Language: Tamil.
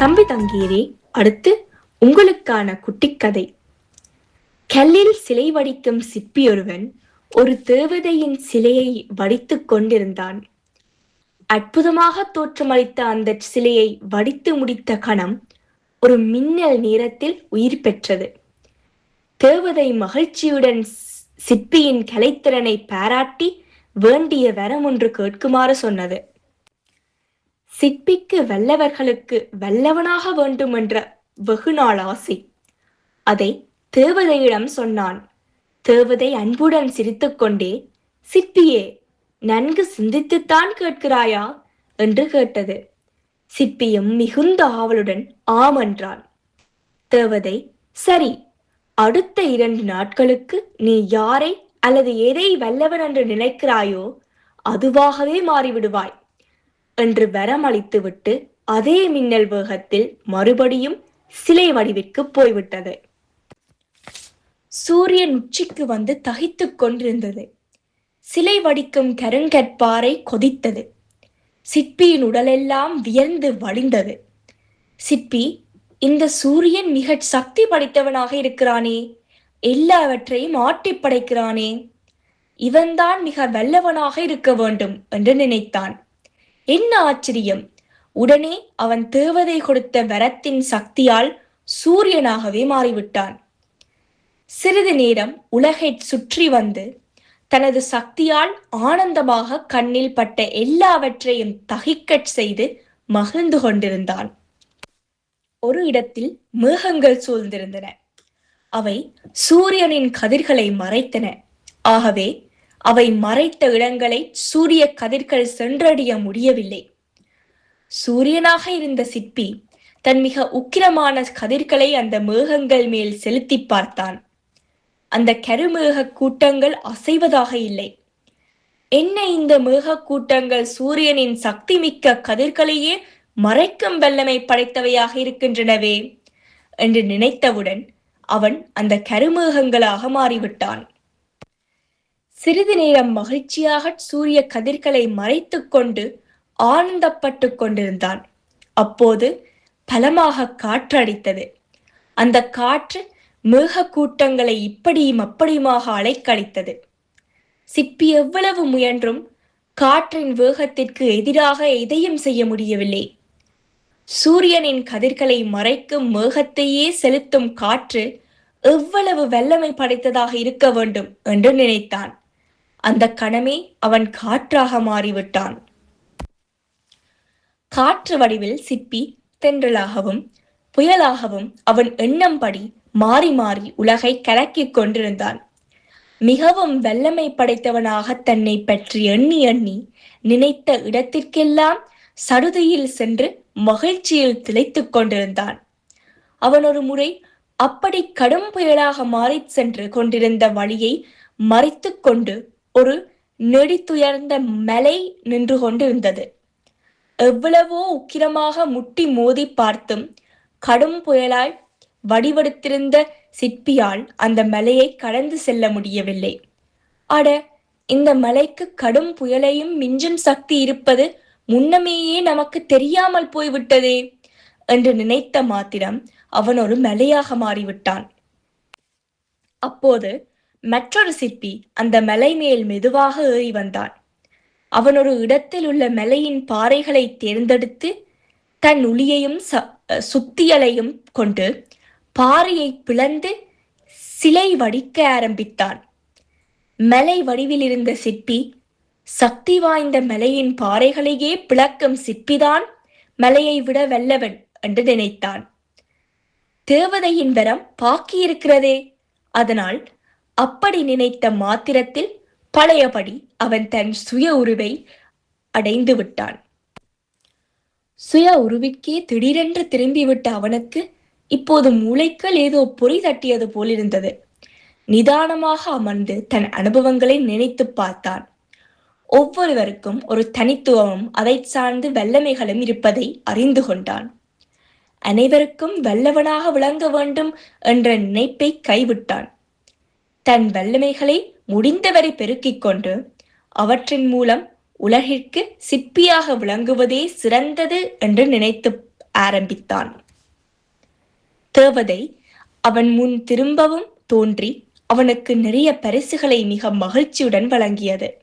தம்பி தங்கீரே, அடுத்து உங்களுக்கான குட்டிக்கதை. கல்லில் சிலை வடிக்கும் சிற்பியொருவன் ஒரு தேவதையின் சிலையை வடித்துக் கொண்டிருந்தான். அற்புதமாக தோற்றமளித்த அந்த சிலையை வடித்து முடித்த கணம் ஒரு மின்னல் நேரத்தில் உயிர் பெற்றது. தேவதை மகிழ்ச்சியுடன் சிற்பியின் கலைத்திறனை பாராட்டி வேண்டிய வரம் ஒன்று கேட்குமாறு சொன்னது. சிற்பிக்கு வல்லவர்களுக்கு வல்லவனாக வேண்டும் என்ற வெகுநாள் ஆசை. அதை தேவதையிடம் சொன்னான். தேவதை அன்புடன் சிரித்துக்கொண்டே, சிற்பியே, நன்கு சிந்தித்துத்தான் கேட்கிறாயா என்று கேட்டது. சிற்பியும் மிகுந்த ஆவலுடன் ஆம் என்றான். தேவதை, சரி, அடுத்த 2 நாட்களுக்கு நீ யாரை அல்லது எதை வல்லவன் என்று நினைக்கிறாயோ அதுவாகவே மாறிவிடுவாய் என்று வரமளித்துவிட்டு அதே மின்னல் வேகத்தில் மறுபடியும் சிலை வடிவிற்கு போய்விட்டது. சூரியன் உச்சிக்கு வந்து தகித்துக் கொண்டிருந்தது. சிலை வடிக்கும் கருங்கற்பாறை கொதித்தது. சிற்பியின் உடலெல்லாம் வியர்ந்து வழிந்தது. சிற்பி, இந்த சூரியன் மிக சக்தி படைத்தவனாக இருக்கிறானே, எல்லாவற்றையும் ஆட்டி படைக்கிறானே, இவன்தான் மிக வல்லவனாக இருக்க வேண்டும் என்று நினைத்தான். என்ன ஆச்சரியம்! உடனே அவன் தேவதை கொடுத்த வரத்தின் சக்தியால் சூரியனாகவே மாறிவிட்டான். சிறிது நேரம் உலகை சுற்றி வந்து தனது சக்தியால் ஆனந்தமாக கண்ணில் பட்ட எல்லாவற்றையும் தகிக்கச் செய்து மகிழ்ந்து கொண்டிருந்தான். ஒரு இடத்தில் மேகங்கள் சூழ்ந்திருந்தன. அவை சூரியனின் கதிர்களை மறைத்தன. ஆகவே அவை மறைத்த இடங்களை சூரிய கதிர்கள் சென்றடைய முடியவில்லை. சூரியனாக இருந்த சிற்பி தன் மிக உக்கிரமான கதிர்களை அந்த மேகங்கள் மேல் செலுத்தி பார்த்தான். அந்த கருமேக கூட்டங்கள் அசைவதாக இல்லை. என்ன, இந்த மேக கூட்டங்கள் சூரியனின் சக்தி மிக்க கதிர்களையே மறைக்கும் வல்லமை படைத்தவையாக இருக்கின்றனவே என்று நினைத்தவுடன் அவன் அந்த கருமேகங்களாக மாறிவிட்டான். சிறிது நேரம் மகிழ்ச்சியாக சூரிய கதிர்களை மறைத்து கொண்டு ஆனந்தப்பட்டு கொண்டிருந்தான். அப்போது பலமாக காற்றடித்தது. அந்த காற்று மேக கூட்டங்களை இப்படியும் அப்படியுமாக அலைக்கழித்தது. சிற்பி எவ்வளவு முயன்றும் காற்றின் வேகத்திற்கு எதிராக எதையும் செய்ய முடியவில்லை. சூரியனின் கதிர்களை மறைக்கும் மேகத்தையே செலுத்தும் காற்று எவ்வளவு வல்லமை படைத்ததாக இருக்க வேண்டும் என்று நினைத்தான். அந்த கணமே அவன் காற்றாக மாறிவிட்டான். காற்று வடிவில் சிற்பி தென்றலாகவும் புயலாகவும் அவன் எண்ணம்படி மாறி மாறி உலகை கலக்கிக் கொண்டிருந்தான். மிகவும் வல்லமை படைத்தவனாக தன்னை பற்றி எண்ணி எண்ணி நினைத்த இடத்திற்கெல்லாம் சடுதியில் சென்று மகிழ்ச்சியில் திளைத்துக் கொண்டிருந்தான். அவன் ஒரு முறை அப்படி கடும் புயலாக மாறி சென்று கொண்டிருந்த வழியை மறைத்து கொண்டு ஒரு நெடித்துயர்ந்த மலை நின்று கொண்டிருந்தது. எவ்வளவோ உக்கிரமாக முட்டி மோதி பார்த்தும் கடும் புயலாய் வடிவெடுத்திருந்த சிற்பியால் அந்த மலையை கடந்து செல்ல முடியவில்லை. அட, இந்த மலைக்கு கடும் புயலையும் மிஞ்சும் சக்தி இருப்பது முன்னமேயே நமக்கு தெரியாமல் போய்விட்டதே என்று நினைத்த மாத்திரம் அவன் ஒரு மலையாக மாறிவிட்டான். அப்போது மற்றொரு சிற்பி அந்த மலை மேல் மெதுவாக ஏறி வந்தான். அவன் ஒரு இடத்தில் உள்ள மலையின் பாறைகளை தேர்ந்தெடுத்து தன் உளியையும் சுத்தியலையும் கொண்டு பாறையை பிளந்து சிலை வடிக்க ஆரம்பித்தான். மலை வடிவில் இருந்த சிற்பி சக்தி வாய்ந்த மலையின் பாறைகளையே பிளக்கும் சிற்பிதான் மலையை விட வல்லவன் என்று நினைத்தான். தேவதையின் வரம் பாக்கியிருக்கிறதே. அதனால் அப்படி நினைத்த மாத்திரத்தில் பழையபடி அவன் தன் சுய உருவை அடைந்து விட்டான். சுய உருவிற்கே திடீரென்று திரும்பிவிட்ட அவனுக்கு இப்போது மூளைக்குள் ஏதோ பொறி தட்டியது போலிருந்தது. நிதானமாக அமர்ந்து தன் அனுபவங்களை நினைத்து பார்த்தான். ஒவ்வொருவருக்கும் ஒரு தனித்துவமும் அதை சார்ந்து வல்லமைகளும் இருப்பதை அறிந்து கொண்டான். அனைவருக்கும் வல்லவனாக விளங்க வேண்டும் என்ற நினைப்பை கைவிட்டான். தன் வல்லமைகளை முடிந்தவரை பெருக்கிக் கொண்டு அவற்றின் மூலம் உலகிற்கு சிற்பியாக விளங்குவதே சிறந்தது என்று நினைத்து ஆரம்பித்தான். தேவதை அவன் முன் திரும்பவும் தோன்றி அவனுக்கு நிறைய பரிசுகளை மிக மகிழ்ச்சியுடன் வழங்கியது.